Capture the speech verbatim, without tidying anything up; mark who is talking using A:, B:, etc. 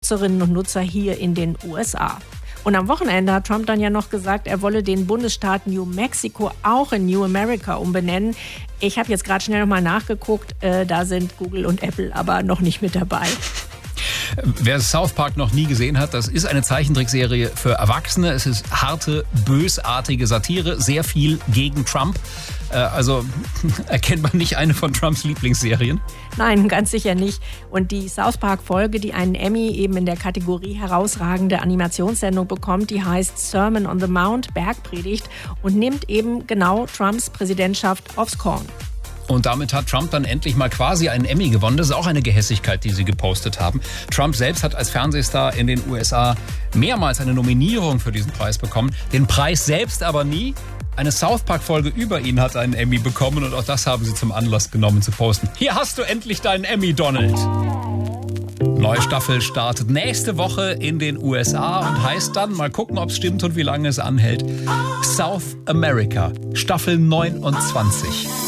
A: Nutzerinnen und Nutzer hier in den U S A. Und am Wochenende hat Trump dann ja noch gesagt, er wolle den Bundesstaat New Mexico auch in New America umbenennen. Ich habe jetzt gerade schnell nochmal nachgeguckt, äh, da sind Google und Apple aber noch nicht mit dabei.
B: Wer South Park noch nie gesehen hat, das ist eine Zeichentrickserie für Erwachsene. Es ist harte, bösartige Satire, sehr viel gegen Trump. Also erkennt man nicht eine von Trumps Lieblingsserien?
A: Nein, ganz sicher nicht. Und die South Park-Folge, die einen Emmy eben in der Kategorie herausragende Animationssendung bekommt, die heißt Sermon on the Mount, Bergpredigt, und nimmt eben genau Trumps Präsidentschaft aufs Korn.
B: Und damit hat Trump dann endlich mal quasi einen Emmy gewonnen. Das ist auch eine Gehässigkeit, die sie gepostet haben. Trump selbst hat als Fernsehstar in den U S A mehrmals eine Nominierung für diesen Preis bekommen. Den Preis selbst aber nie. Eine South Park-Folge über ihn hat einen Emmy bekommen und auch das haben sie zum Anlass genommen zu posten. Hier hast du endlich deinen Emmy, Donald. Neue Staffel startet nächste Woche in den U S A und heißt dann, mal gucken, ob es stimmt und wie lange es anhält, South America, Staffel neunundzwanzig.